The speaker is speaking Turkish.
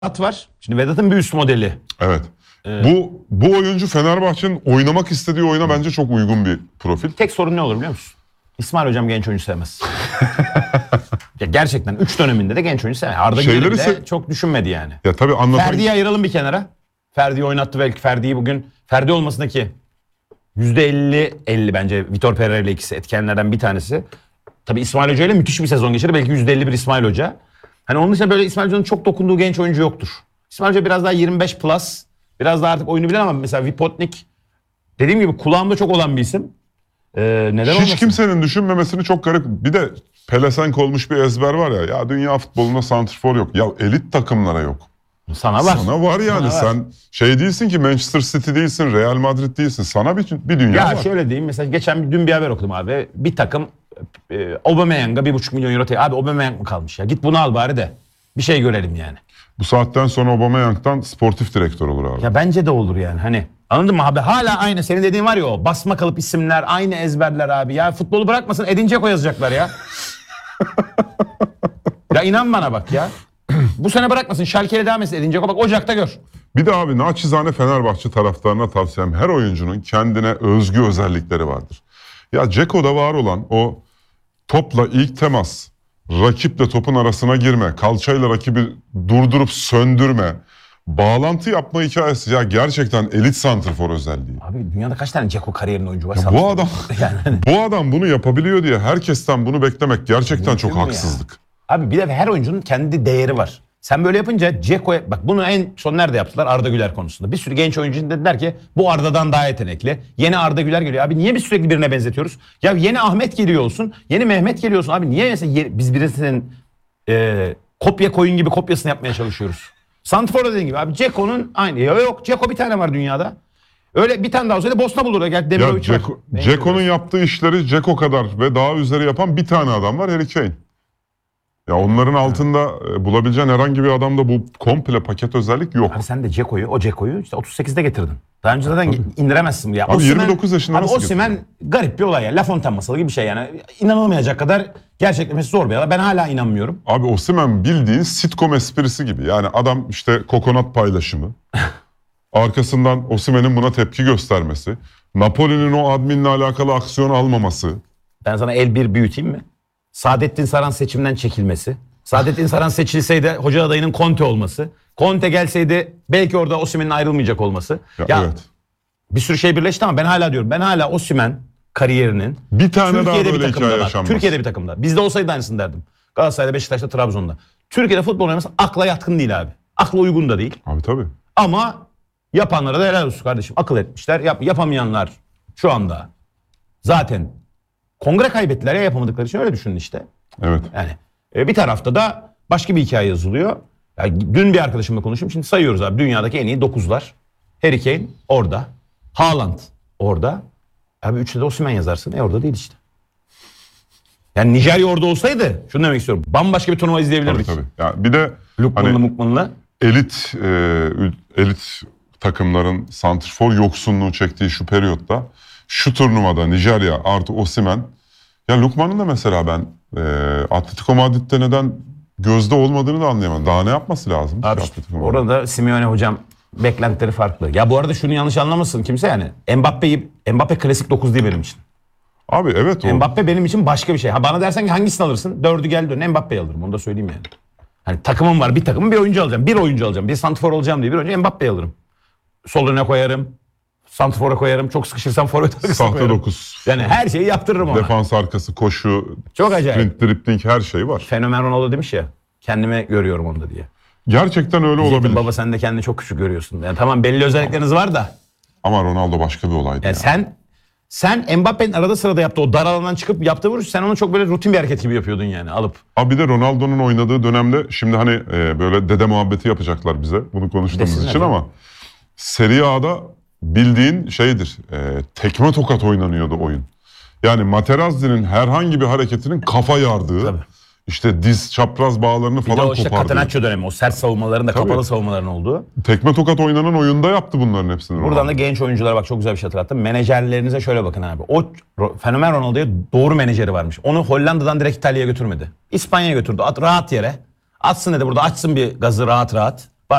var. Şimdi Vedat'ın bir üst modeli. Evet. Bu oyuncu Fenerbahçe'nin oynamak istediği oyuna bence çok uygun bir profil. Tek sorun ne olur biliyor musun? İsmail Hocam genç oyuncu sevmez. Ya gerçekten 3 döneminde de genç oyuncu sevmez. Arda Güler'i bile çok düşünmedi yani. Ya tabii Ferdi'yi ayıralım bir kenara. Ferdi'yi oynattı belki. Ferdi'yi bugün Ferdi olmasındaki %50 bence Vitor Pereira ile ikisi etkenlerden bir tanesi. Tabii İsmail Hoca ile müthiş bir sezon geçirdi. Belki %51 İsmail Hoca. Hani onun dışında böyle İsmail Hoca'nın çok dokunduğu genç oyuncu yoktur. İsmail Hoca biraz daha 25 plus. Biraz daha artık oyunu bilen ama mesela Vipotnik dediğim gibi kulağımda çok olan bir isim. Neden Hiç kimsenin düşünmemesini çok garip. Bir de pelesenk olmuş bir ezber var ya. Ya dünya futbolunda santrfor yok. Ya elit takımlara yok. Sana var. Sana var yani. Sana var. Sen şey değilsin ki, Manchester City değilsin, Real Madrid değilsin. Sana bir dünya var. Ya şöyle diyeyim, mesela dün bir haber okudum abi. Bir takım Aubameyang'a 1,5 milyon euro abi Aubameyang mı kalmış ya? Git bunu al bari de bir şey görelim yani. Bu saatten sonra Aubameyang'dan sportif direktör olur abi. Ya bence de olur yani, hani anladın mı abi? Hala aynı senin dediğin var ya, o basma kalıp isimler, aynı ezberler abi. Ya futbolu bırakmasın, Edin Dzeko yazacaklar ya. Ya inan bana bak ya. Bu sene bırakmasın, Schalke'yle devam etsin Edin Dzeko, bak Ocak'ta gör. Bir de abi naçizane Fenerbahçe taraftarına tavsiyem, her oyuncunun kendine özgü özellikleri vardır. Ya Dzeko'da var olan o topla ilk temas, rakiple topun arasına girme, kalçayla rakibi durdurup söndürme, bağlantı yapma hikayesi ya gerçekten elit santrfor özelliği. Abi dünyada kaç tane Dzeko kariyerinde oyuncu var? Bu adam yani. bu adam bunu yapabiliyor diye herkesten bunu beklemek gerçekten çok haksızlık. Abi bir de her oyuncunun kendi değeri var. Sen böyle yapınca Dzeko'ya bak, bunu en son nerede yaptılar? Arda Güler konusunda. Bir sürü genç oyuncu dediler ki bu Arda'dan daha yetenekli. Yeni Arda Güler geliyor. Abi niye biz sürekli birine benzetiyoruz? Ya yeni Ahmet geliyor olsun. Yeni Mehmet geliyor olsun. Abi niye mesela biz birisinin kopya koyun gibi kopyasını yapmaya çalışıyoruz? Santrfor dediğin gibi abi Dzeko'nun aynı. Yok Dzeko bir tane var dünyada. Öyle bir tane daha olsaydı Bosna bulur. Ya Demirovic Dzeko'nun yaptığı işleri Dzeko kadar ve daha üzeri yapan bir tane adam var, Harry Kane. Ya onların altında bulabileceğin herhangi bir adamda bu komple paket özellik yok. Abi sen de o Dzeko'yu işte 38'de getirdin. Daha önce zaten indiremezsin. Ya abi Osimhen, 29 yaşında abi nasıl Osimhen garip bir olay ya. La Fontaine masalı gibi bir şey yani. İnanılmayacak kadar gerçekleşmesi zor bir olay. Ben hala inanmıyorum. Abi Osimhen bildiğin sitcom esprisi gibi. Yani adam işte kokonat paylaşımı. Arkasından Osimhen'in buna tepki göstermesi. Napoli'nin o adminle alakalı aksiyon almaması. Ben sana bir büyüteyim mi? Saadettin Saran seçimden çekilmesi. Saadettin Saran seçilseydi hoca adayının Conte olması. Conte gelseydi belki orada Osimhen'in ayrılmayacak olması. Ya evet. Bir sürü şey birleşti ama ben hala diyorum. Ben hala Osimhen kariyerinin bir tane Türkiye'de daha böyle bir takımda hikaye yaşanmaz. Türkiye'de bir takımda. Bizde olsaydı aynısını derdim. Galatasaray'da, Beşiktaş'ta, Trabzon'da. Türkiye'de futbol oynaması akla yatkın değil abi. Akla uygun da değil. Abi tabii. Ama yapanlara da helal olsun kardeşim. Akıl etmişler. Yapamayanlar şu anda zaten kongre kaybettiler ya, yapamadıkları için, öyle düşünün işte. Evet. Yani bir tarafta da başka bir hikaye yazılıyor. Yani dün bir arkadaşımla konuştum. Şimdi sayıyoruz abi. Dünyadaki en iyi 9'lar. Harry Kane orada. Haaland orada. Abi 3'te de Osimhen yazarsın. Orada değil işte. Yani Nijerya orada olsaydı şunu demek istiyorum. Bambaşka bir turnuva izleyebilirdik. Tabii. Yani bir de Lukman'la hani Mukman'la. Elit takımların santrfor yoksunluğu çektiği şu periyotta, şu turnuvada Nijerya artı Osimhen. Ya Lukman'ın da mesela ben Atletico Madrid'de neden gözde olmadığını da anlayamam. Daha ne yapması lazım? Abi orada Simeone hocam beklentileri farklı. Ya bu arada şunu yanlış anlamasın kimse yani. Mbappe klasik 9 değil benim için. Abi evet o. Mbappe benim için başka bir şey. Ha bana dersen ki hangisini alırsın? 4'ü gel dön. Mbappe'yi alırım. Onu da söyleyeyim yani. Hani takımım var. Bir takımın bir oyuncu alacağım. Bir oyuncu alacağım. Bir santrfor olacağım diye bir oyuncu Mbappe'yi alırım. Sol öne koyarım. Santrfor'a koyarım. Çok sıkışırsam forvet arkasına Sahte koyarım. 9. Yani her şeyi yaptırırım ona. Defans arkası, koşu, çok acayip. sprint, dribbling, her şey var. Fenomen Ronaldo demiş ya. Kendime görüyorum onda diye. Gerçekten öyle olabilir. Baba sen de kendini çok küçük görüyorsun. Yani tamam belli özellikleriniz var da. Ama Ronaldo başka bir olaydı. Yani sen Mbappe'nin arada sırada yaptığı o dar alandan çıkıp yaptığı vuruş, sen onu çok böyle rutin bir hareket gibi yapıyordun yani alıp. Abi bir de Ronaldo'nun oynadığı dönemde şimdi hani böyle dede muhabbeti yapacaklar bize bunu konuştuğumuz için ama Serie A'da bildiğin şeydir, tekme tokat oynanıyordu oyun. Yani Materazzi'nin herhangi bir hareketinin kafa yardığı, tabii. işte diz çapraz bağlarını falan kopardığı. Bir de o işte Catenaccio dönemi, o sert savunmaların da kapalı savunmaların olduğu. Tekme tokat oynanan oyunda yaptı bunların hepsini. Buradan da genç oyunculara bak, çok güzel bir şey hatırlattım. Menajerlerinize şöyle bakın abi. O fenomen Ronaldo'ya doğru menajeri varmış. Onu Hollanda'dan direkt İtalya'ya götürmedi. İspanya'ya götürdü. Rahat yere. Atsın dedi burada, açsın bir gazı rahat rahat.